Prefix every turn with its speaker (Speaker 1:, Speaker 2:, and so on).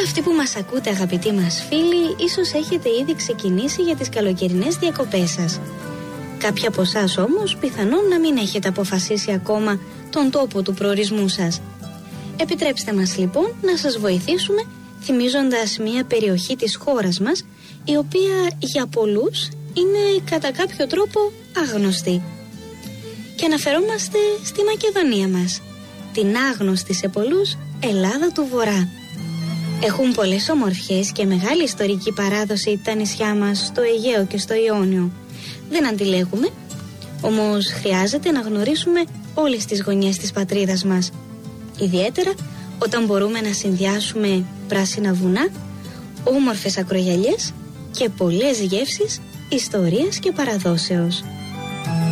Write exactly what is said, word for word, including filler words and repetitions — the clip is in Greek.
Speaker 1: Αυτοί που μας ακούτε, αγαπητοί μας φίλοι, ίσως έχετε ήδη ξεκινήσει για τις καλοκαιρινές διακοπές σας. Κάποιοι από εσάς όμως πιθανόν να μην έχετε αποφασίσει ακόμα τον τόπο του προορισμού σας. Επιτρέψτε μας λοιπόν να σας βοηθήσουμε θυμίζοντας μια περιοχή της χώρας μας, η οποία για πολλούς είναι κατά κάποιο τρόπο άγνωστη. Και αναφερόμαστε στη Μακεδονία μας, την άγνωστη σε πολλούς Ελλάδα του Βορρά. Έχουν πολλές ομορφιές και μεγάλη ιστορική παράδοση τα νησιά μας στο Αιγαίο και στο Ιόνιο. Δεν αντιλέγουμε, όμως χρειάζεται να γνωρίσουμε όλες τις γωνιές της πατρίδας μας. Ιδιαίτερα όταν μπορούμε να συνδυάσουμε πράσινα βουνά, όμορφες ακρογιαλιές και πολλές γεύσεις ιστορίας και παραδόσεως.